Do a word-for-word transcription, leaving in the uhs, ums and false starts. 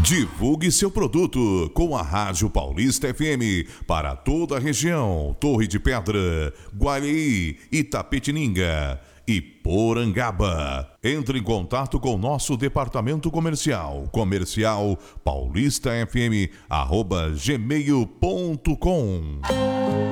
Divulgue seu produto com a Rádio Paulista F M para toda a região: Torre de Pedra, Guareí, Itapetininga e Porangaba. Entre em contato com nosso departamento comercial, comercial paulistafm arroba gmail ponto com.